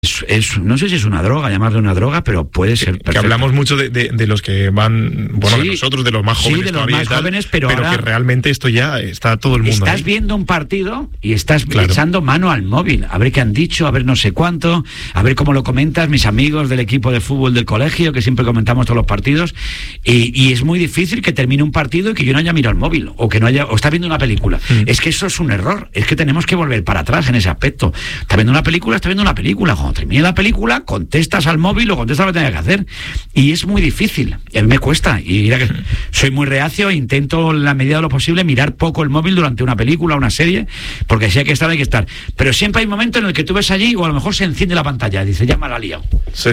no sé si es una droga, llamarle una droga, pero puede ser perfecto. Que hablamos mucho de los que van, bueno, sí, de nosotros, de los más jóvenes, sí, de los más jóvenes, pero ahora, que realmente esto ya está todo el mundo estás ahí. Viendo un partido y estás echando mano al móvil, a ver qué han dicho, a ver no sé cuánto, a ver cómo lo comentas, mis amigos del equipo de fútbol del colegio, que siempre comentamos todos los partidos, y es muy difícil que termine un partido y que yo no haya mirado el móvil, o que no haya, o está viendo una película. Es que eso es un error, es que tenemos que volver para atrás en ese aspecto. Está viendo una película, cuando termine la película, contestas al móvil o contestas lo que tengas que hacer, y es muy difícil, me cuesta, y mira que soy muy reacio e intento en la medida de lo posible mirar poco el móvil durante una película o una serie, porque si hay que estar, pero siempre hay un momento en el que tú ves allí, o a lo mejor se enciende la pantalla, dice, ya me la ha liado,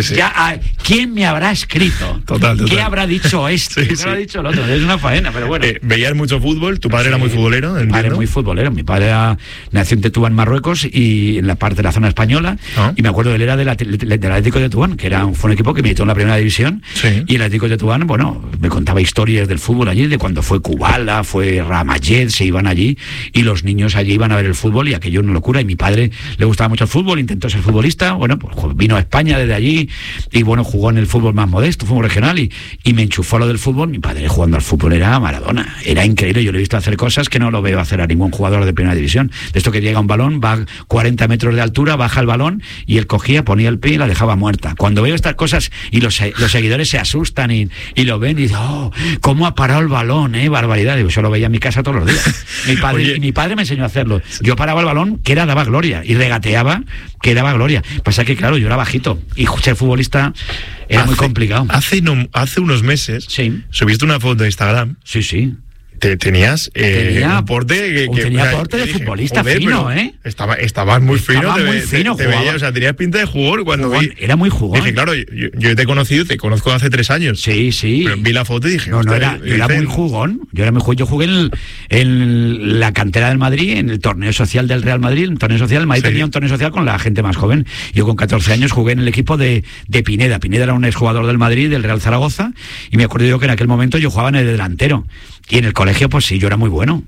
¿quién me habrá escrito? Total. ¿Qué habrá dicho este? ¿Qué habrá dicho el otro? Es una faena, pero bueno. ¿Veías mucho fútbol? ¿Tu padre era muy futbolero? Mi padre muy futbolero, mi padre nació en Tetuán, Marruecos, y en la parte de la zona española, y me acuerdo, él era del Atlético de Tetuán, que fue un equipo que militó en la primera división, y el Atlético de Tetuán, bueno, me contaba historias del fútbol allí, de cuando fue Kubala, fue Ramayed, se iban allí, y los niños allí iban a ver el fútbol, y aquello una locura, y mi padre le gustaba mucho el fútbol, intentó ser futbolista, bueno, pues vino a España desde allí, y bueno, jugó en el fútbol más modesto, fútbol regional, y me enchufó lo del fútbol. Mi padre jugando al fútbol era Maradona, era increíble, yo le he visto hacer cosas que no lo veo hacer a ningún jugador de primera división, de esto que llega un balón, va 40 metros de altura, baja el balón, y él cogía, ponía el pie y la dejaba muerta. Cuando veo estas cosas, y los seguidores se asustan y lo ven y dicen, ¿cómo ha parado el balón? Barbaridad. Digo, yo lo veía en mi casa todos los días. Mi padre me enseñó a hacerlo. Yo paraba el balón, que daba gloria, y regateaba, que daba gloria. Pasa que, claro, yo era bajito, y ser futbolista era muy complicado. Hace unos meses, subiste una foto de Instagram. Sí. Tenías un porte tenía porte de futbolista fino, Estabas muy fino. Estaba muy fino, te veía, o sea, tenías pinta de jugador cuando vi. Era muy jugón. Dije, claro, yo te conozco hace 3 años. Sí. Pero vi la foto y dije, yo era muy jugón. Yo jugué en la cantera del Madrid, en el torneo social del Real Madrid. El Madrid tenía un torneo social con la gente más joven. Yo con 14 años jugué en el equipo de Pineda. Pineda era un exjugador del Madrid, del Real Zaragoza, y me acuerdo yo que en aquel momento yo jugaba en el delantero. Y en el colegio, pues sí, yo era muy bueno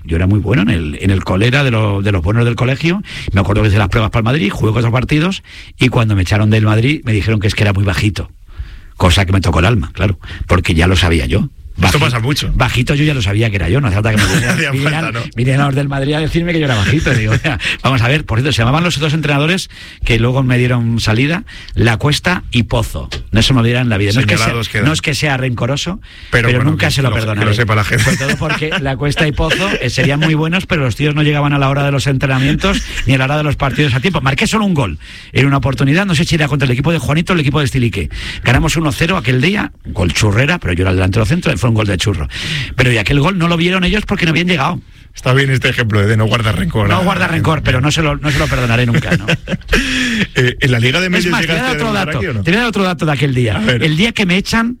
en el cole, era de los buenos del colegio. Me acuerdo que hice las pruebas para el Madrid, jugué 4 partidos, y cuando me echaron del Madrid me dijeron que es que era muy bajito, cosa que me tocó el alma, claro, porque ya lo sabía yo. Esto pasa mucho. Bajito yo ya lo sabía que era yo, no hace falta que me vinieran los del Madrid a decirme que yo era bajito. Digo, vamos a ver, por cierto, se llamaban los 2 entrenadores que luego me dieron salida, La Cuesta y Pozo. No se me olvidará en la vida. No es que sea rencoroso, pero bueno, nunca se lo perdonaré. Que lo sepa la gente. Sobre todo porque La Cuesta y Pozo serían muy buenos, pero los tíos no llegaban a la hora de los entrenamientos ni a la hora de los partidos a tiempo. Marqué solo un gol en una oportunidad, no sé si era contra el equipo de Juanito o el equipo de Estilique. Ganamos 1-0 aquel día, gol churrera, pero yo era el delantero centro, fue un gol de churro. Pero y aquel gol no lo vieron ellos porque no habían llegado. Está bien este ejemplo de no guardar rencor. No guarda rencor, pero no se lo perdonaré nunca, ¿no? En la Liga de Medios llegaste a otro dato. Aquí, ¿o no? Te voy a dar otro dato de aquel día. El día que me echan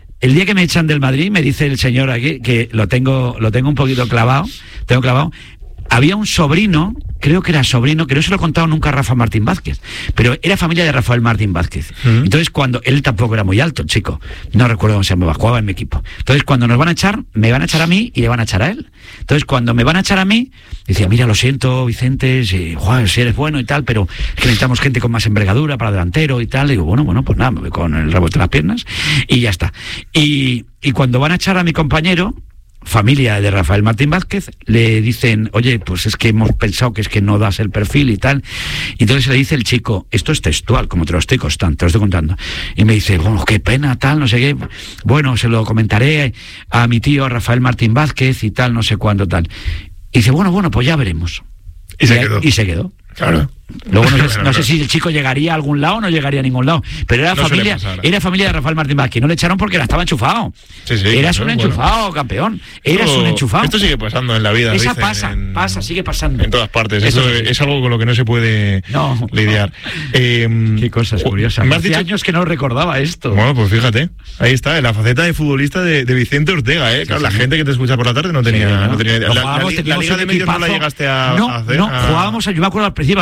del Madrid, me dice el señor aquí, que lo tengo un poquito clavado, había un sobrino, creo que no se lo he contado nunca a Rafa Martín Vázquez, pero era familia de Rafael Martín Vázquez. Entonces, cuando él tampoco era muy alto, el chico, no recuerdo cómo se llamaba, jugaba en mi equipo. Entonces, cuando nos van a echar, me van a echar a mí y le van a echar a él. Entonces, cuando me van a echar a mí, decía, mira, lo siento, Vicente, si eres bueno y tal, pero es que necesitamos gente con más envergadura para delantero y tal. Le digo, bueno, pues nada, me voy con el rebote de las piernas y ya está. Y cuando van a echar a mi compañero, familia de Rafael Martín Vázquez, le dicen, oye, pues es que hemos pensado que es que no das el perfil y tal. Y entonces le dice el chico, esto es textual, como te lo estoy contando. Y me dice, bueno, qué pena, tal, no sé qué. Bueno, se lo comentaré a mi tío Rafael Martín Vázquez y tal, no sé cuándo, tal. Y dice, bueno, pues ya veremos. Y se quedó. Claro. Luego no sé si el chico llegaría a algún lado o no llegaría a ningún lado, pero era familia de Rafael Martín Vázquez. No le echaron porque estaba enchufado. Eras un enchufado, campeón. Eras un enchufado. Esto sigue pasando en la vida. Esa sigue pasando. En todas partes. Eso es algo con lo que no se puede lidiar. Qué cosas curiosas. Hace años que no recordaba esto. Bueno, pues fíjate. Ahí está, la faceta de futbolista de Vicente Ortega. Claro, la gente que te escucha por la tarde no tenía idea. La Liga de Medios no la llegaste a hacer. No, jugábamos, yo me acuerdo al principio haber jugado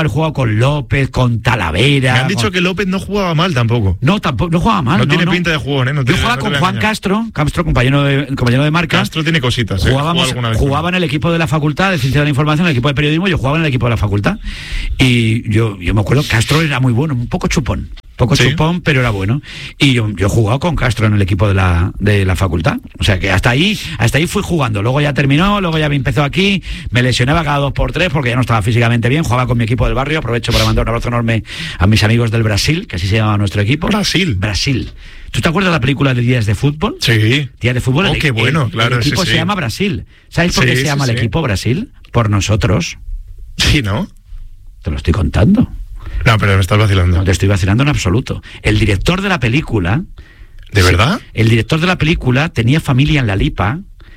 con López, con Talavera. Me han dicho que López no jugaba mal tampoco. No, tampoco, no jugaba mal. No tiene pinta de jugón, ¿eh? Yo jugaba con Juan Castro, compañero de marca. Castro tiene cositas, jugaba en el equipo de la facultad de Ciencia de la Información, en el equipo de periodismo, yo jugaba en el equipo de la facultad. Y yo me acuerdo, Castro era muy bueno, un poco chupón. Chupón, pero era bueno. Y yo he jugado con Castro en el equipo de la facultad. O sea que hasta ahí fui jugando. Luego ya terminó, luego ya me empezó aquí, me lesionaba cada 2x3 porque ya no estaba físicamente bien. Jugaba con mi equipo del barrio. Aprovecho para mandar un abrazo enorme a mis amigos del Brasil, que así se llama nuestro equipo. Brasil. ¿Tú te acuerdas de la película de Días de Fútbol? Sí. Días de Fútbol. Qué bueno, claro. El equipo se llama Brasil. ¿Sabes por qué se llama el equipo Brasil? Por nosotros. Sí, ¿no? Te lo estoy contando. No, pero me estás vacilando. No te estoy vacilando en absoluto. El director de la película... ¿De verdad? El director de la película tenía familia en La Lipa.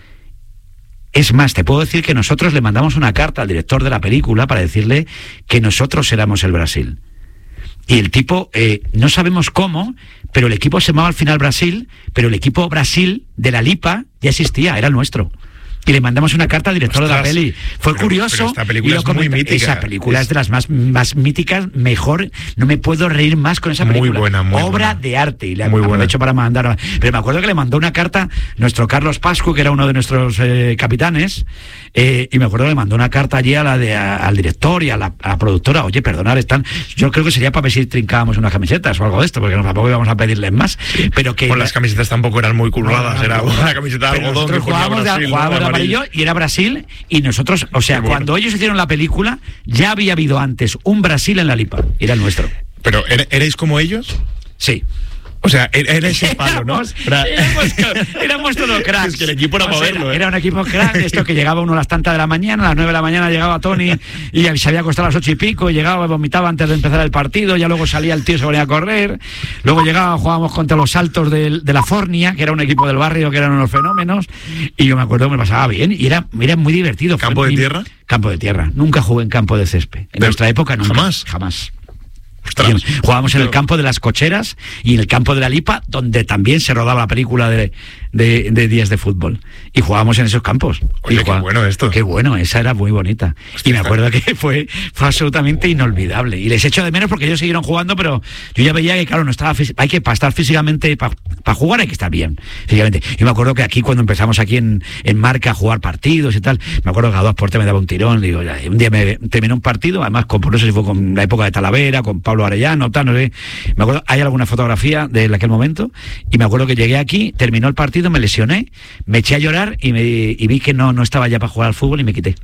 Es más, te puedo decir que nosotros le mandamos una carta al director de la película para decirle que nosotros éramos el Brasil. Y el tipo, no sabemos cómo, pero el equipo se llamaba al final Brasil, pero el equipo Brasil de La Lipa ya existía, era el nuestro. Y le mandamos una carta al director de la peli. Fue curioso. Pero esta película es muy mítica. Esa película es de las más míticas, mejor. No me puedo reír más con esa película. Muy buena, muy Obra buena. de arte. Y le muy aprovecho para mandar. Pero me acuerdo que le mandó una carta nuestro Carlos Pascu, que era uno de nuestros capitanes. Y me acuerdo que le mandó una carta allí al director y a la productora. Oye, perdonad, yo creo que sería para ver si trincábamos unas camisetas o algo de esto, porque tampoco íbamos a pedirles más. Pero que las camisetas tampoco eran muy curradas, era una camiseta de algodón que ponía Brasil, jugábamos de amarillo y era Brasil, y nosotros, o sea, cuando ellos hicieron la película, ya había habido antes un Brasil en La Lipa, era el nuestro. ¿Pero erais como ellos? Sí. O sea, era ese palo, ¿no? Éramos todos cracks. Es que el equipo era moverlo, Era un equipo crack, esto que llegaba uno a las tantas de la mañana, a las 9 de la mañana llegaba Tony y se había acostado a las 8 y pico, y llegaba, vomitaba antes de empezar el partido, ya luego salía el tío, se ponía a correr, luego llegaba, jugábamos contra los Saltos de la Fornia, que era un equipo del barrio, que eran unos fenómenos, y yo me acuerdo que me pasaba bien, y era muy divertido. ¿Campo de tierra? Campo de tierra, nunca jugué en campo de césped. En nuestra época nunca. Jamás. Ostras, jugábamos en el campo de las Cocheras y en el campo de La Lipa, donde también se rodaba la película de Días de Fútbol, y jugábamos en esos campos. Oye, qué bueno esto. Qué bueno, esa era muy bonita. Hostia, y me acuerdo que fue absolutamente inolvidable, y les echo de menos porque ellos siguieron jugando, pero yo ya veía que, claro, no estaba hay que, para estar físicamente, para jugar hay que estar bien físicamente. Yo me acuerdo que aquí, cuando empezamos aquí en Marca a jugar partidos y tal, me acuerdo que a 2x3 me daba un tirón, digo, ya, un día me terminé un partido, además no sé si fue con la época de Talavera, con Pablo Arellano, tal, no sé. Me acuerdo, hay alguna fotografía de aquel momento, y me acuerdo que llegué aquí, terminó el partido, me lesioné, me eché a llorar y vi que no estaba ya para jugar al fútbol y me quité.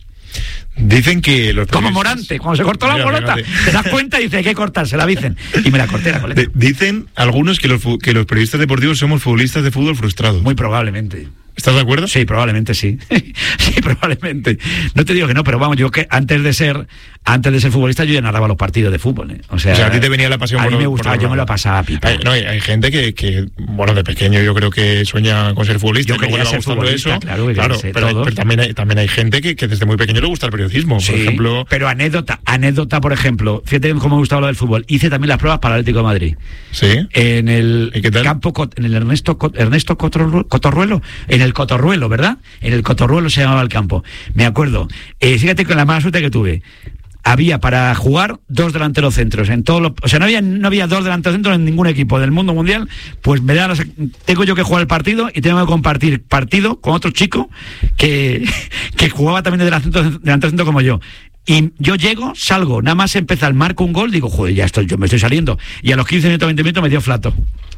Dicen que los como Morante, cuando se cortó la morata, te das cuenta y dice, hay que cortársela, dicen, y me la corté la coleta. Dicen algunos que los periodistas deportivos somos futbolistas de fútbol frustrados. Muy probablemente. ¿Estás de acuerdo? Sí, probablemente sí. Sí, probablemente. No te digo que no, pero vamos, yo que antes de ser futbolista yo ya narraba los partidos de fútbol, ¿eh? O sea, a ti te venía la pasión. A mí me gustaba, yo me lo pasaba pipa. Hay gente que, bueno, de pequeño yo creo que sueña con ser futbolista. Yo quería ser futbolista, claro, pero también hay gente que desde muy pequeño le gusta el periodismo, sí, por ejemplo. Pero anécdota, por ejemplo, fíjate cómo me gustaba lo del fútbol. Hice también las pruebas para el Atlético de Madrid. Sí. En el campo, en el Ernesto Cotorruelo, en el Cotorruelo, ¿verdad? En el Cotorruelo se llamaba el campo. Me acuerdo. Fíjate con la mala suerte que tuve. Había para jugar 2 delanteros centros en todo o sea, no había 2 delanteros centros en ningún equipo del mundo mundial. Pues tengo yo que jugar el partido y tengo que compartir partido con otro chico que jugaba también de delantero centro como yo. Y yo salgo, nada más empezar, marco un gol, digo, joder, yo me estoy saliendo. Y a los 15 minutos, 20 minutos me dio flato.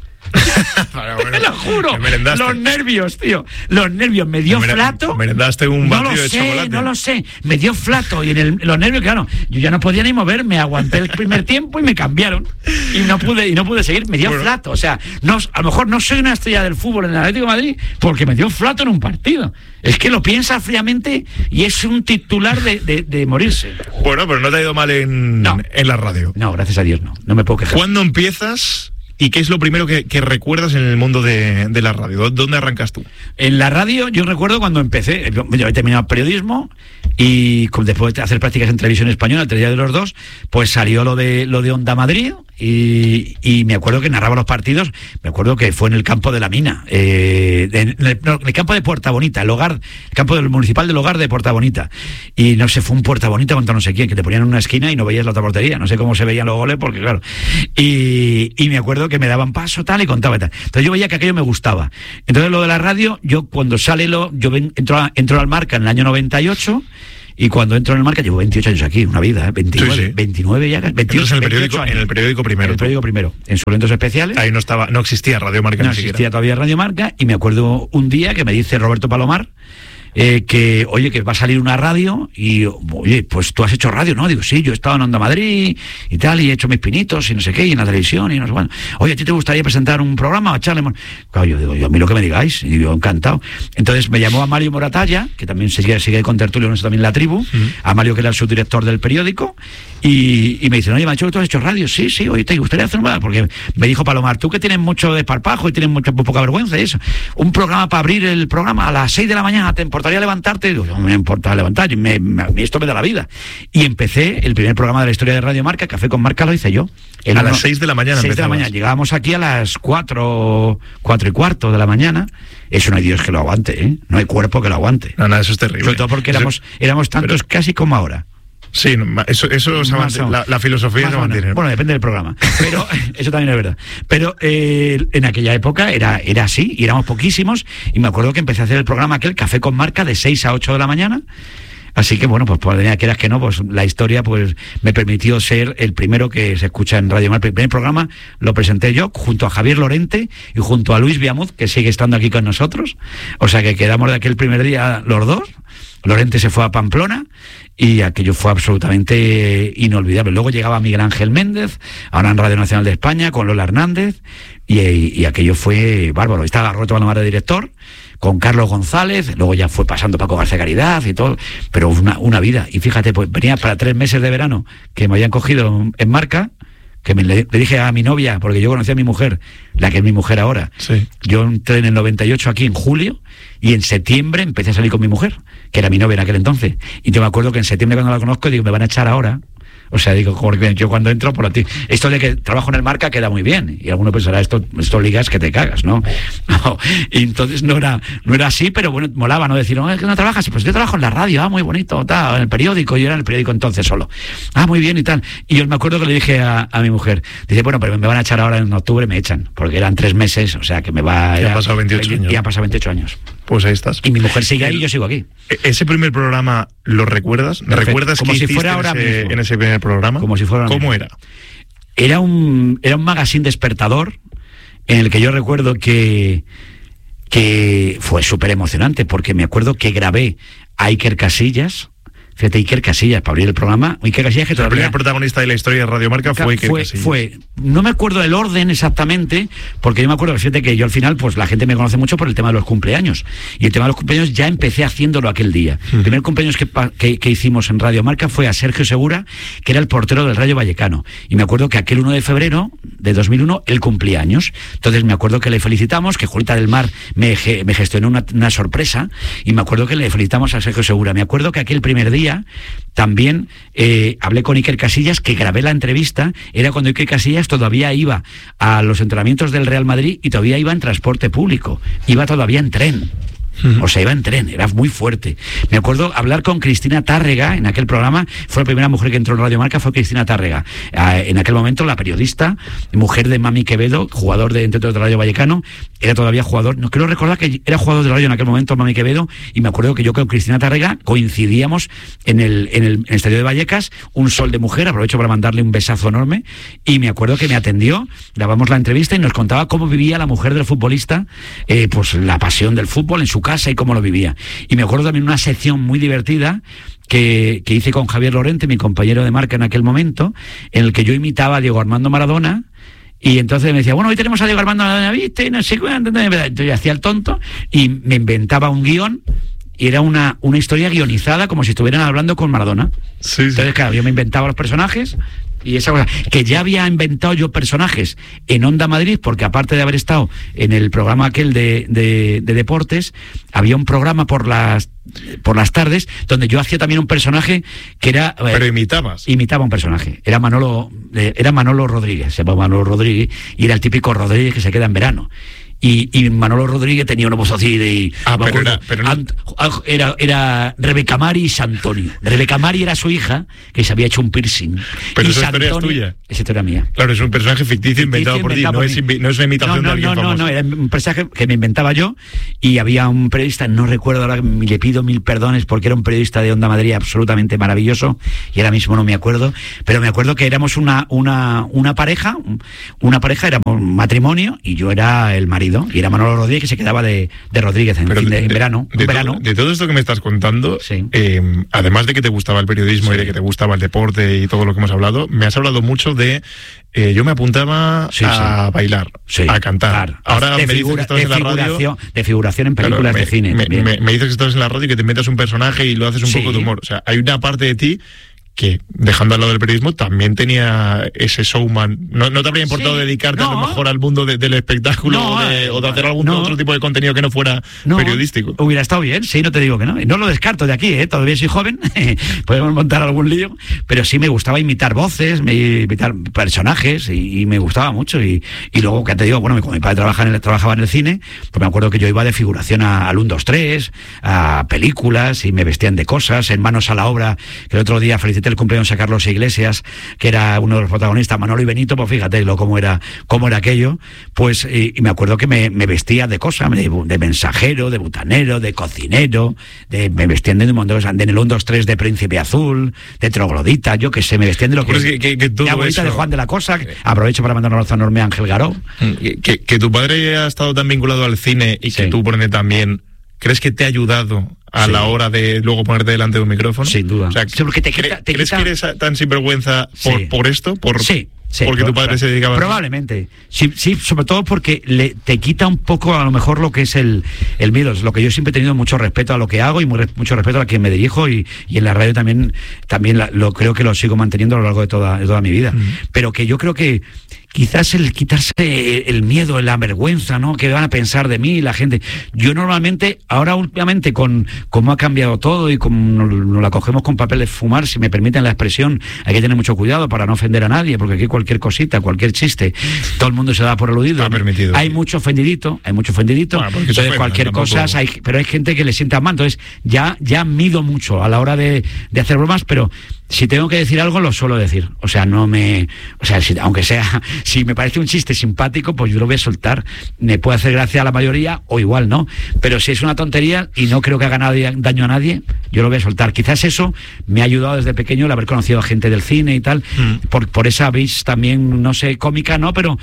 Te lo juro, los nervios, tío. Los nervios, me dio flato. ¿Merendaste un batido de chocolate? No lo sé, me dio flato. Y los nervios, claro, yo ya no podía ni moverme. Aguanté el primer tiempo y me cambiaron. Y no pude seguir, me dio flato. O sea, a lo mejor no soy una estrella del fútbol en el Atlético de Madrid porque me dio flato en un partido. Es que lo piensas fríamente y es un titular de morirse. Bueno, pero no te ha ido mal en la radio. No, gracias a Dios no me puedo quejar. ¿Cuándo empiezas ¿Y qué es lo primero que recuerdas en el mundo de la radio? ¿Dónde arrancas tú? En la radio yo recuerdo cuando empecé, yo he terminado periodismo y después de hacer prácticas en televisión española, el día de los dos, pues salió lo de Onda Madrid y me acuerdo que narraba los partidos, me acuerdo que fue en el campo de la Mina, en el campo de Puerta Bonita, el campo del municipal del Hogar de Puerta Bonita, y no sé, fue un Puerta Bonita contra no sé quién, que te ponían en una esquina y no veías la otra portería, no sé cómo se veían los goles, porque claro, y me acuerdo que me daban paso tal y contaba tal, entonces yo veía que aquello me gustaba. Entonces lo de la radio, yo cuando sale entro al Marca en el año 98. Y cuando entro en el Marca, llevo 28 años aquí, una vida, 29, sí. 29 ya, 28 en el periódico primero. En el periódico primero, en Suplementos Especiales. Ahí no existía Radio Marca. No existía todavía Radio Marca, y me acuerdo un día que me dice Roberto Palomar, que oye, que va a salir una radio, y oye, pues tú has hecho radio, ¿no? Digo, sí, yo he estado en Onda Madrid y tal, y he hecho mis pinitos y no sé qué, y en la televisión y no sé cuándo. Oye, ¿a ti te gustaría presentar un programa o echarle? Claro, yo digo, a mí lo que me digáis, y yo encantado. Entonces me llamó a Mario Moratalla, que también sigue con tertulio, no sé, también en La Tribu, a Mario, que era el subdirector del periódico, y me dicen, oye, Macho, ¿tú has hecho radio? Sí, oye, ¿te gustaría hacer una? Porque me dijo Palomar, tú que tienes mucho desparpajo y tienes poca vergüenza y eso, un programa para abrir el programa a las 6 de la mañana, ¿te importaría levantarte? Digo, no me importa levantar, esto me da la vida. Y empecé el primer programa de la historia de Radio Marca, Café con Marca, lo hice yo. A las 6 de la mañana. 6 de la mañana, llegábamos aquí a las 4:15 de la mañana. Eso no hay Dios que lo aguante, ¿eh? No hay cuerpo que lo aguante. No, eso es terrible. Sobre todo porque éramos tantos, casi como ahora. Sí, eso la filosofía se mantiene. Bueno, depende del programa, pero eso también es verdad. Pero en aquella época era así, y éramos poquísimos, y me acuerdo que empecé a hacer el programa aquel, Café con Marca, de 6 a 8 de la mañana. Así que bueno, pues quieras que no, pues la historia pues me permitió ser el primero que se escucha en Radio Marca. El primer programa lo presenté yo junto a Javier Lorente y junto a Luis Viamuz, que sigue estando aquí con nosotros. O sea que quedamos de aquel primer día los dos. Lorente se fue a Pamplona y aquello fue absolutamente inolvidable. Luego llegaba Miguel Ángel Méndez, ahora en Radio Nacional de España, con Lola Hernández, y aquello fue bárbaro. Estaba Roberto Palomar de director, con Carlos González, luego ya fue pasando Paco García Caridad y todo, pero una vida. Y fíjate, pues venía para 3 meses de verano que me habían cogido en Marca, que le dije a mi novia, porque yo conocí a mi mujer, la que es mi mujer ahora. Sí. Yo entré en el 98 aquí en julio, y en septiembre empecé a salir con mi mujer, que era mi novia en aquel entonces. Y yo me acuerdo que en septiembre, cuando la conozco, digo, me van a echar ahora. O sea, digo, porque yo cuando entro por ti, esto de que trabajo en el Marca queda muy bien, y alguno pensará, esto ligas que te cagas, ¿no? No, y entonces no era así, pero bueno, molaba, ¿no? Decir, no, es que no trabajas, pues yo trabajo en la radio, muy bonito, tal, en el periódico, yo era en el periódico entonces solo, muy bien y tal. Y yo me acuerdo que le dije a mi mujer, dice, bueno, pero me van a echar ahora en octubre, me echan, porque eran 3 meses, o sea, que me va... Ya han pasado 28 años. Ya han pasado 28 años. Pues ahí estás. Y mi mujer sigue ahí y yo sigo aquí. ¿Ese primer programa lo recuerdas? ¿Me recuerdas como qué si hiciste fuera ahora en ese primer programa? Como si fuera ahora ¿Cómo mismo. era? Era un magazine despertador en el que yo recuerdo que fue súper emocionante, porque me acuerdo que grabé a Iker Casillas. Fíjate, Iker Casillas, para abrir el programa. Iker Casillas, que todavía... El primer protagonista de la historia de Radio Marca fue Iker Casillas. No me acuerdo el orden exactamente, porque yo me acuerdo, fíjate, que yo al final, pues la gente me conoce mucho por el tema de los cumpleaños. Y el tema de los cumpleaños ya empecé haciéndolo aquel día. El primer cumpleaños que hicimos en Radio Marca fue a Sergio Segura, que era el portero del Rayo Vallecano. Y me acuerdo que aquel 1 de febrero de 2001, él cumplía años. Entonces me acuerdo que le felicitamos, que Julita del Mar me gestionó una sorpresa, y me acuerdo que le felicitamos a Sergio Segura. Me acuerdo que aquel primer día también hablé con Iker Casillas, que grabé la entrevista, era cuando Iker Casillas todavía iba a los entrenamientos del Real Madrid y todavía iba en transporte público, iba todavía en tren. O sea, iba en tren, era muy fuerte. Me acuerdo hablar con Cristina Tárrega en aquel programa, fue la primera mujer que entró en Radio Marca, fue Cristina Tárrega. En aquel momento la periodista, mujer de Mami Quevedo, jugador de Rayo Vallecano, era todavía jugador, no quiero recordar que era jugador de Rayo en aquel momento, Mami Quevedo, y me acuerdo que yo con Cristina Tárrega coincidíamos en el estadio de Vallecas, un sol de mujer, aprovecho para mandarle un besazo enorme, y me acuerdo que me atendió, grabamos la entrevista y nos contaba cómo vivía la mujer del futbolista, pues la pasión del fútbol en su casa y cómo lo vivía. Y me acuerdo también una sección muy divertida que hice con Javier Lorente, mi compañero de Marca en aquel momento, en el que yo imitaba a Diego Armando Maradona, y entonces me decía, bueno, hoy tenemos a Diego Armando Maradona, ¿viste? No sé cuánto. Entonces yo hacía el tonto y me inventaba un guión, y era una historia guionizada como si estuvieran hablando con Maradona. Sí. Entonces, claro, yo me inventaba los personajes Y esa cosa, que ya había inventado yo personajes en Onda Madrid, porque aparte de haber estado en el programa aquel de deportes, había un programa por las tardes donde yo hacía también un personaje que era... Pero imitabas. Imitaba un personaje. Era Manolo Rodríguez, se llamaba Manolo Rodríguez, y era el típico Rodríguez que se queda en verano. Y Manolo Rodríguez tenía una voz así de... Era Rebeca Mari y Santonio. Rebeca Mari era su hija, que se había hecho un piercing. Pero esa historia es tuya. Esa historia mía. Claro, es un personaje ficticio inventado por ti, no es una imitación de alguien famoso. No, era un personaje que me inventaba yo, y había un periodista, no recuerdo ahora, le pido mil perdones, porque era un periodista de Onda Madrid absolutamente maravilloso, y ahora mismo no me acuerdo, pero me acuerdo que éramos una pareja, éramos un matrimonio, y yo era el marido. Y era Manolo Rodríguez, que se quedaba de Rodríguez en verano. De todo esto que me estás contando, sí. Además de que te gustaba el periodismo, sí, y de que te gustaba el deporte y todo lo que hemos hablado, me has hablado mucho de... yo me apuntaba a bailar, a cantar. Ahora me dices que estabas en la radio... De figuración en películas de cine. Me dices que estabas en la radio y que te inventas un personaje y lo haces un poco de humor. O sea, hay una parte de ti que, dejando al lado del periodismo, también tenía ese showman. ¿No te habría importado dedicarte a lo mejor al mundo del espectáculo o de hacer algún otro tipo de contenido que no fuera periodístico? Hubiera estado bien, sí, no te digo que no. No lo descarto de aquí, todavía soy joven, podemos montar algún lío, pero sí me gustaba imitar voces, imitar personajes, y me gustaba mucho. Y luego, que te digo, bueno, como mi padre trabajaba en el cine, pues me acuerdo que yo iba de figuración al 1, 2, 3, a películas, y me vestían de cosas, en Manos a la Obra, que el otro día felicité el cumpleaños a Carlos Iglesias, que era uno de los protagonistas, Manolo y Benito, pues fíjate cómo era aquello, pues, y me acuerdo que me vestía de cosas, de mensajero, de butanero, de cocinero, me vestían de un montón de cosas, en el 1, 2, 3 de Príncipe Azul, de troglodita, yo qué sé, me vestían de lo que... de abuelita eso... de Juan de la Cosa, aprovecho para mandar un abrazo enorme a Ángel Garó. Que tu padre ha estado tan vinculado al cine y que tú, por ende, también... ¿Crees que te ha ayudado a la hora de luego ponerte delante de un micrófono? Sin duda. O sea, porque ¿crees que eres tan sinvergüenza por esto? Sí. Porque tu padre se dedicaba probablemente. Sí, sobre todo porque te quita un poco a lo mejor lo que es el miedo. Es lo que yo siempre he tenido mucho respeto a lo que hago y mucho respeto a quien me dirijo, y en la radio también lo creo que lo sigo manteniendo a lo largo de toda mi vida. Pero que yo creo que quizás el quitarse el miedo, la vergüenza, ¿no? Que van a pensar de mí la gente. Yo normalmente, ahora últimamente, con cómo ha cambiado todo y como nos la cogemos con papel de fumar, si me permiten la expresión, hay que tener mucho cuidado para no ofender a nadie, porque aquí cualquier cosita, cualquier chiste, todo el mundo se da por aludido. Hay mucho ofendidito. Entonces cualquier cosa, pero hay gente que le sienta mal. Entonces ya mido mucho a la hora de hacer bromas, pero si tengo que decir algo, lo suelo decir. O sea, aunque sea, si me parece un chiste simpático, pues yo lo voy a soltar. Me puede hacer gracia a la mayoría, o igual no. Pero si es una tontería y no creo que haga daño a nadie, yo lo voy a soltar. Quizás eso me ha ayudado desde pequeño, el haber conocido a gente del cine y tal, por esa vis también, no sé, cómica, ¿no? Pero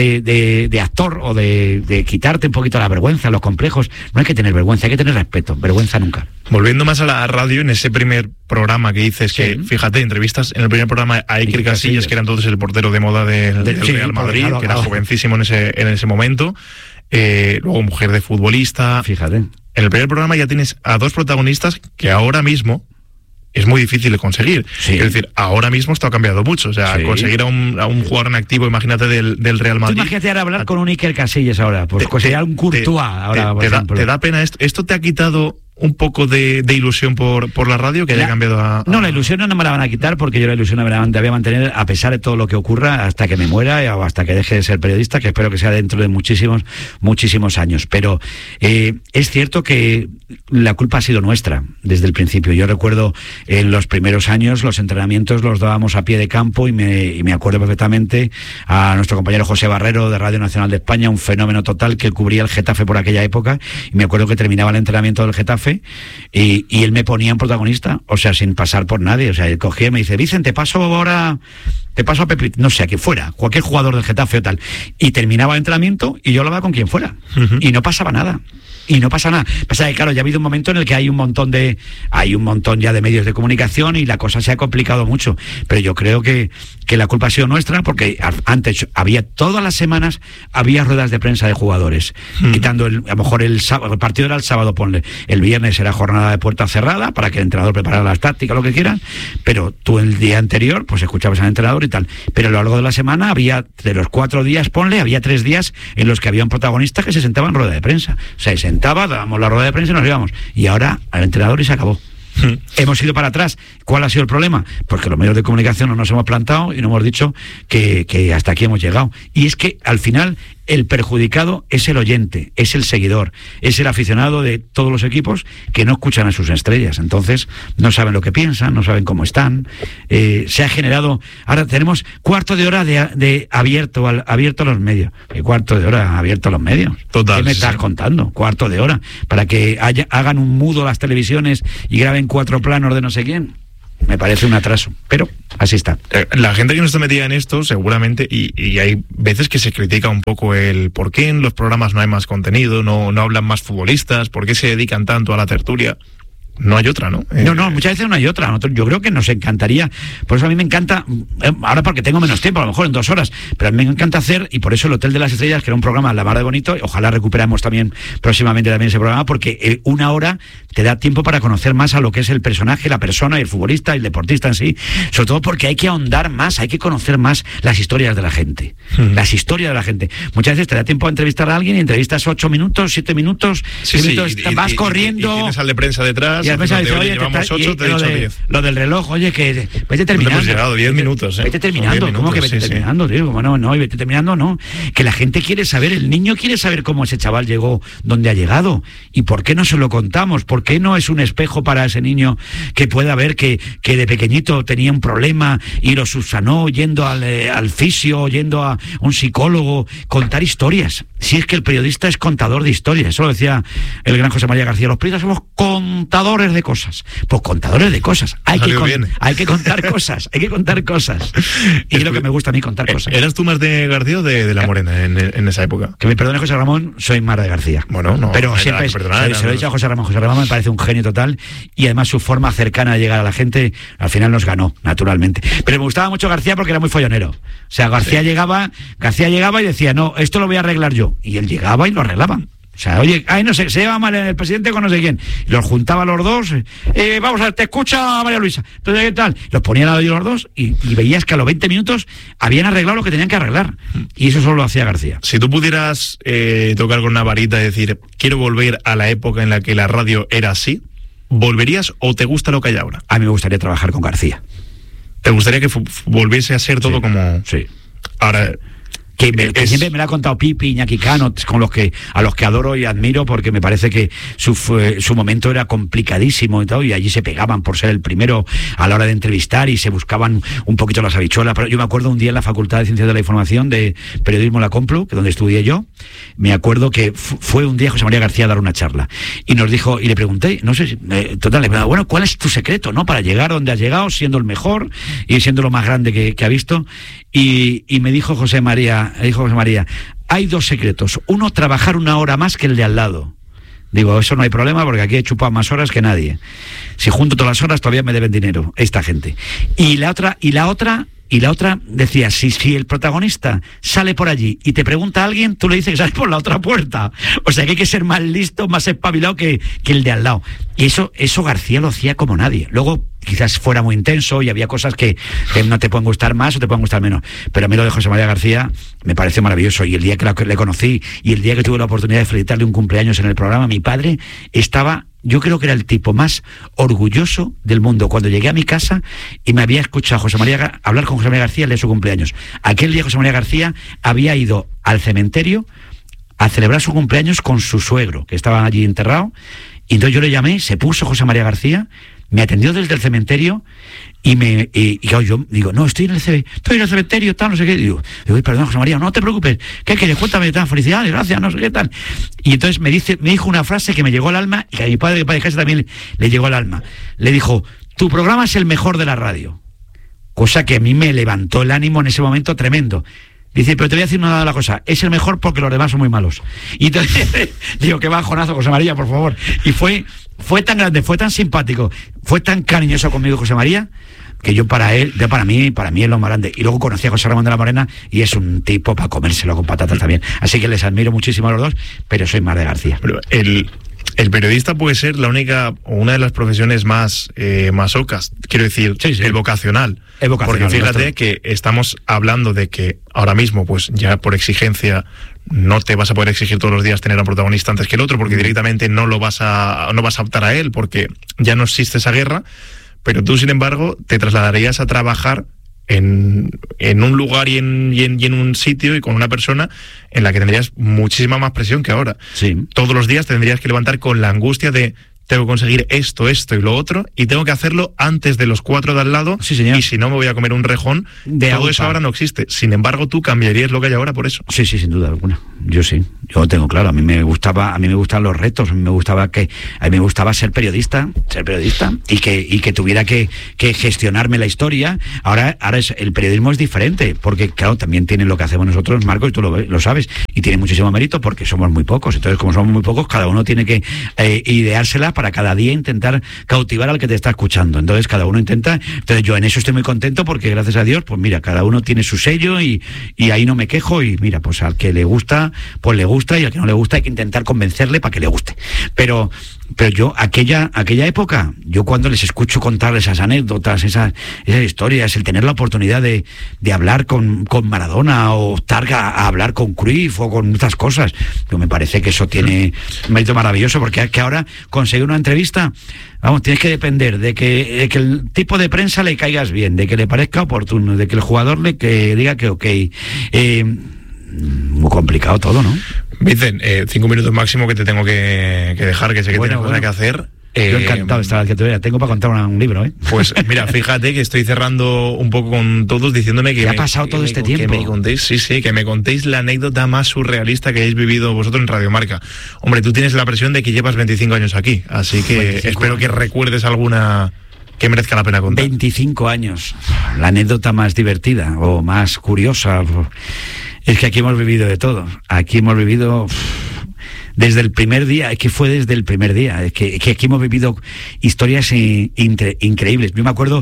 de actor, o de quitarte un poquito la vergüenza, los complejos. No hay que tener vergüenza, hay que tener respeto. Vergüenza nunca. Volviendo más a la radio, en ese primer programa que dices, que fíjate, entrevistas en el primer programa a Iker Casillas, que era entonces el portero de moda del Real Madrid, que era jovencísimo en ese momento, luego mujer de futbolista. Fíjate. En el primer programa ya tienes a dos protagonistas que ahora mismo es muy difícil de conseguir. Es decir, ahora mismo esto ha cambiado mucho. O sea, conseguir a un jugador en activo, imagínate, del Real Madrid. Imagínate ahora hablar con un Iker Casillas ahora, pues conseguir un Courtois ahora, por ejemplo. ¿Te da pena esto? ¿Esto te ha quitado un poco de ilusión por la radio, que haya cambiado a...? No, la ilusión no me la van a quitar, porque yo la ilusión me la voy a mantener a pesar de todo lo que ocurra, hasta que me muera o hasta que deje de ser periodista, que espero que sea dentro de muchísimos años. Pero es cierto que la culpa ha sido nuestra desde el principio. Yo recuerdo en los primeros años los entrenamientos los dábamos a pie de campo, y me acuerdo perfectamente a nuestro compañero José Barrero de Radio Nacional de España, un fenómeno total, que él cubría el Getafe por aquella época, y me acuerdo que terminaba el entrenamiento del Getafe y él me ponía en protagonista, o sea, sin pasar por nadie. O sea, él cogía y me dice: Vicente, te paso a Pepe, no sé, a quien fuera, cualquier jugador del Getafe o tal, y terminaba el entrenamiento y yo hablaba con quien fuera, y no pasaba nada. y no pasa nada. Pasa que, claro, ya ha habido un momento en el que hay un montón ya de medios de comunicación y la cosa se ha complicado mucho. Pero yo creo que la culpa ha sido nuestra, porque antes todas las semanas había ruedas de prensa de jugadores, quitando a lo mejor el partido era el sábado, ponle, el viernes era jornada de puerta cerrada para que el entrenador preparara las tácticas, lo que quieran, pero tú el día anterior pues escuchabas al entrenador y tal. Pero a lo largo de la semana de los 4 días, ponle, había 3 días en los que había un protagonista que se sentaba en rueda de prensa. O sea, se sentaba, dábamos la rueda de prensa y nos íbamos. Y ahora al entrenador y se acabó. Hemos ido para atrás. ¿Cuál ha sido el problema? Porque los medios de comunicación no nos hemos plantado y no hemos dicho que hasta aquí hemos llegado. Y es que al final el perjudicado es el oyente, es el seguidor, es el aficionado de todos los equipos que no escuchan a sus estrellas. Entonces no saben lo que piensan, no saben cómo están. Se ha generado... Ahora tenemos cuarto de hora de abierto a los medios. ¿Qué cuarto de hora abierto a los medios? Total, ¿Qué me estás contando? Cuarto de hora. Para que hagan un mudo las televisiones y graben 4 planos de no sé quién. Me parece un atraso, pero así está. La gente que no está metida en esto, seguramente, y hay veces que se critica un poco el por qué en los programas no hay más contenido, no hablan más futbolistas, por qué se dedican tanto a la tertulia. No hay otra, ¿no? No, muchas veces no hay otra. Yo creo que nos encantaría, por eso a mí me encanta, ahora porque tengo menos tiempo, a lo mejor en 2 horas, pero a mí me encanta hacer, y por eso el Hotel de las Estrellas, que era un programa la mar de bonito, ojalá recuperamos también próximamente también ese programa, porque 1 hora te da tiempo para conocer más a lo que es el personaje, la persona, el futbolista, el deportista en sí, sobre todo porque hay que ahondar más, hay que conocer más las historias de la gente, las historias de la gente. Muchas veces te da tiempo a entrevistar a alguien y entrevistas 8 minutos, 7 minutos, vas corriendo. Y tienes al de prensa detrás. Y a veces dice, oye, llevamos 8, te he dicho 10. Lo del reloj, oye, que vete terminando. Hemos llegado 10 minutos, Vete terminando, ¿cómo que vete terminando, tío? Como no, y vete terminando, no. Que la gente quiere saber, el niño quiere saber cómo ese chaval llegó donde ha llegado. ¿Y por qué no se lo contamos? ¿Por qué no es un espejo para ese niño que pueda ver que de pequeñito tenía un problema y lo subsanó yendo al fisio, yendo a un psicólogo? Contar historias. Si es que el periodista es contador de historias. Eso lo decía el gran José María García. Los periodistas somos contadores de cosas. Pues contadores de cosas. Hay que contar cosas. Hay que contar cosas. Y es lo que me gusta a mí, contar cosas. ¿Eras tú más de García o de La Morena en esa época? Que me perdone José Ramón, soy más de García. Bueno, no. Pero siempre se lo he dicho a José Ramón. José Ramón me parece un genio total y además su forma cercana de llegar a la gente al final nos ganó, naturalmente. Pero me gustaba mucho García porque era muy follonero. O sea, García llegaba y decía, no, esto lo voy a arreglar yo. Y él llegaba y lo arreglaba. O sea, oye, no sé, se lleva mal el presidente con no sé quién. Y los juntaba los dos. Vamos a ver, te escucha María Luisa. Entonces, ¿qué tal? Los ponían a los dos y veías que a los 20 minutos habían arreglado lo que tenían que arreglar. Y eso solo lo hacía García. Si tú pudieras tocar con una varita y decir, quiero volver a la época en la que la radio era así, ¿volverías o te gusta lo que hay ahora? A mí me gustaría trabajar con García. ¿Te gustaría que volviese a ser todo como...? Sí. Ahora... Que siempre me lo ha contado Pipi, Iñaki Cano, a los que adoro y admiro, porque me parece que su momento era complicadísimo y todo, y allí se pegaban por ser el primero a la hora de entrevistar y se buscaban un poquito las habichuelas. Pero yo me acuerdo un día en la Facultad de Ciencias de la Información de Periodismo La Complu, que donde estudié yo, me acuerdo que fue un día José María García a dar una charla y nos dijo, y le pregunté, no sé, le pregunté, bueno, ¿cuál es tu secreto, no, para llegar donde has llegado, siendo el mejor y siendo lo más grande que ha visto? Y me dijo José María, hay 2 secretos. Uno, trabajar 1 hora más que el de al lado. Digo, eso no hay problema porque aquí he chupado más horas que nadie. Si junto todas las horas todavía me deben dinero esta gente. Y la otra decía, si el protagonista sale por allí y te pregunta a alguien, tú le dices que sales por la otra puerta. O sea que hay que ser más listo, más espabilado que el de al lado. Y eso García lo hacía como nadie. Luego quizás fuera muy intenso y había cosas que no te pueden gustar más o te pueden gustar menos. Pero a mí lo de José María García me pareció maravilloso. Y el día que le conocí y el día que tuve la oportunidad de felicitarle un cumpleaños en el programa, mi padre estaba... Yo creo que era el tipo más orgulloso del mundo. Cuando llegué a mi casa y me había escuchado hablar con José María García el día de su cumpleaños. Aquel día José María García había ido al cementerio a celebrar su cumpleaños con su suegro, que estaba allí enterrado. Y entonces yo le llamé, se puso José María García, me atendió desde el cementerio y claro, yo digo, no, estoy en el cementerio, tal, no sé qué. Digo, perdón, José María, no te preocupes, ¿qué quieres? Cuéntame, tal, felicidades, gracias, no sé qué tal. Y entonces me dijo una frase que me llegó al alma y que a mi padre, que para dejarse también le llegó al alma. Le dijo, tu programa es el mejor de la radio. Cosa que a mí me levantó el ánimo en ese momento tremendo. Dice, pero te voy a decir una de las cosas, es el mejor porque los demás son muy malos. Y entonces digo, qué bajonazo, José María, por favor. Y fue tan grande, fue tan simpático, fue tan cariñoso conmigo José María, que yo para mí es lo más grande. Y luego conocí a José Ramón de la Morena y es un tipo para comérselo con patatas también. Así que les admiro muchísimo a los dos, pero soy más de García. Pero el periodista puede ser la única, o una de las profesiones más ocas, quiero decir, sí. El vocacional. Porque fíjate que estamos hablando de que ahora mismo, pues ya por exigencia, no te vas a poder exigir todos los días tener a un protagonista antes que el otro, porque directamente no vas a optar a él, porque ya no existe esa guerra, pero tú, sin embargo, te trasladarías a trabajar en un lugar y en un sitio y con una persona en la que tendrías muchísima más presión que ahora. Sí. Todos los días tendrías que levantar con la angustia de tengo que conseguir esto y lo otro, y tengo que hacerlo antes de los 4 de al lado, sí, señor. Y si no me voy a comer un rejón. Todo eso ahora no existe. Sin embargo, tú cambiarías lo que hay ahora por eso. Sí, sin duda alguna. Yo lo tengo claro. A mí me gustaban los retos, a mí me gustaba ser periodista y que tuviera que gestionarme la historia. Ahora el periodismo es diferente, porque claro, también tiene lo que hacemos nosotros, Marco, y tú lo sabes, y tiene muchísimo mérito porque somos muy pocos. Entonces, como somos muy pocos, cada uno tiene que ideársela para cada día intentar cautivar al que te está escuchando. Entonces cada uno intenta. Entonces yo en eso estoy muy contento porque gracias a Dios, pues mira, cada uno tiene su sello y ahí no me quejo, y mira, pues al que le gusta, pues le gusta, y al que no le gusta hay que intentar convencerle para que le guste. Pero yo, aquella época, yo cuando les escucho contar esas anécdotas, esas historias, el tener la oportunidad de hablar con Maradona o Targa, a hablar con Cruyff o con muchas cosas, yo me parece que eso tiene un mérito maravilloso, porque que ahora conseguir una entrevista, vamos, tienes que depender de que el tipo de prensa le caigas bien, de que le parezca oportuno, de que el jugador que diga que ok. Muy complicado todo, ¿no? Vicen, 5 minutos máximo que te tengo que dejar, que sé que tienes cosas que hacer. Yo encantado de estar aquí. Tengo para contar un libro, ¿eh? Pues mira, fíjate que estoy cerrando un poco con todos diciéndome que... ¿Qué ha pasado todo este tiempo? Que me contéis, que me contéis la anécdota más surrealista que hayáis vivido vosotros en Radio Marca. Hombre, tú tienes la presión de que llevas 25 años aquí, así que espero que recuerdes alguna que merezca la pena contar. 25 años. La anécdota más divertida o más curiosa es que aquí hemos vivido de todo. Aquí hemos vivido... Desde el primer día, es que fue desde el primer día, es que aquí hemos vivido historias increíbles. Yo me acuerdo,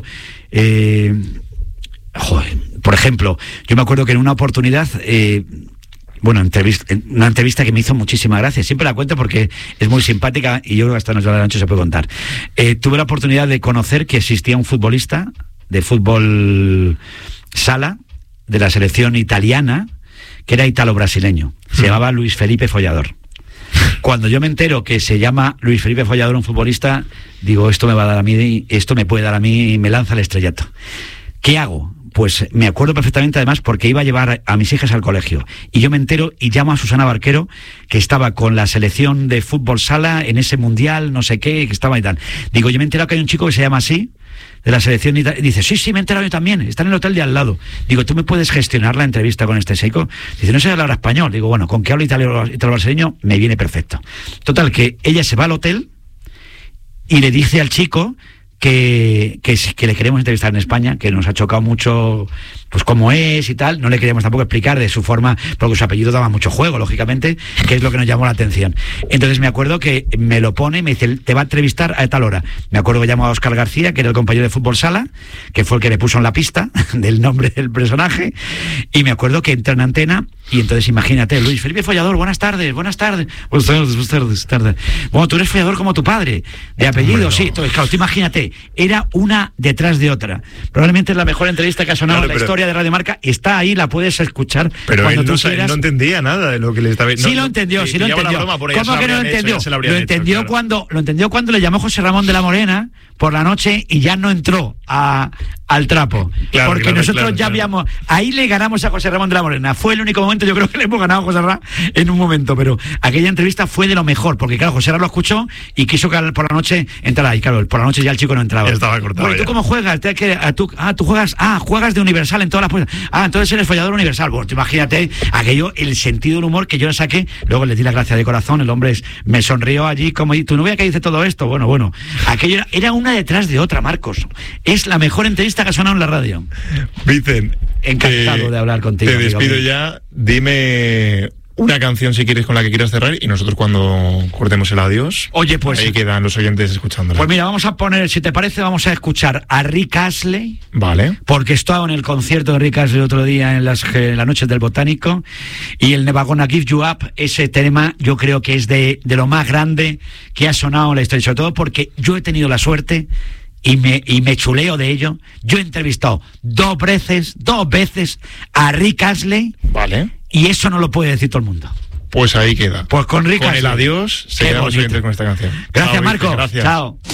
por ejemplo, yo me acuerdo que en una oportunidad, una entrevista que me hizo muchísima gracia, siempre la cuento porque es muy simpática y yo creo que hasta las 9 de la noche se puede contar. Tuve la oportunidad de conocer que existía un futbolista de fútbol sala, de la selección italiana, que era italo-brasileño, se llamaba Luis Felipe Follador. Cuando yo me entero que se llama Luis Felipe Follador, un futbolista, digo, esto me puede dar a mí y me lanza el estrellato. ¿Qué hago? Pues me acuerdo perfectamente, además, porque iba a llevar a mis hijas al colegio. Y yo me entero y llamo a Susana Barquero, que estaba con la selección de fútbol sala en ese mundial, no sé qué, que estaba y tal. Digo, yo me he enterado que hay un chico que se llama así, de la selección, y dice, sí, me he enterado yo también, está en el hotel de al lado. Digo, ¿tú me puedes gestionar la entrevista con este seco? Dice, no sé hablar español. Digo, bueno, con que hablo italo-brasileño me viene perfecto. Total, que ella se va al hotel y le dice al chico que le queremos entrevistar en España, que nos ha chocado mucho, pues cómo es y tal. No le queríamos tampoco explicar de su forma, porque su apellido daba mucho juego, lógicamente, que es lo que nos llamó la atención. Entonces me acuerdo que me lo pone y me dice, te va a entrevistar a tal hora. Me acuerdo que llamó a Óscar García, que era el compañero de fútbol sala, que fue el que me puso en la pista del nombre del personaje, y me acuerdo que entra en antena, y entonces imagínate, Luis Felipe Follador, buenas tardes. Buenas tardes. Bueno, tú eres follador como tu padre, de apellido, bueno. Sí. Entonces, claro, tú imagínate, era una detrás de otra. Probablemente es la mejor entrevista que ha sonado en la historia de Radio Marca. Está ahí, la puedes escuchar. Pero cuando él no entendía nada de lo que le estaba... Sí lo entendió. ¿Cómo que no lo entendió? Lo entendió cuando le llamó José Ramón de la Morena por la noche y ya no entró al trapo. Porque nosotros ya habíamos... Ahí le ganamos a José Ramón de la Morena. Fue el único momento, yo creo que le hemos ganado a José Ramón en un momento, pero aquella entrevista fue de lo mejor, porque claro, José Ramón lo escuchó y quiso que por la noche entrara. Y claro, por la noche ya el chico que no entraba. Estaba cortado. Bueno, ¿y tú cómo juegas? Tú juegas de universal en todas las puertas. Entonces eres follador universal. Bueno, tú imagínate aquello, el sentido del humor que yo le saqué. Luego le di las gracias de corazón. El hombre me sonrió allí como, ¿y tu novia que dice todo esto? Bueno. Aquello era una detrás de otra, Marcos. Es la mejor entrevista que ha sonado en la radio. Vicen, encantado de hablar contigo. Te despido ya. Dime una canción si quieres con la que quieras cerrar y nosotros cuando cortemos el adiós. Oye, pues ahí quedan los oyentes escuchándola. Pues mira, vamos a poner, si te parece, vamos a escuchar a Rick Astley. Vale. Porque estaba en el concierto de Rick Astley el otro día en las noches del Botánico, y el Never Gonna Give You Up, ese tema yo creo que es de lo más grande que ha sonado en la historia, sobre todo porque yo he tenido la suerte y me chuleo de ello. Yo he entrevistado dos veces a Rick Astley. Vale. Y eso no lo puede decir todo el mundo. Pues ahí queda. Pues con Rick Astley. Con el adiós, se quedan los oyentes con esta canción. Gracias, Marco. Marco. Gracias. Chao.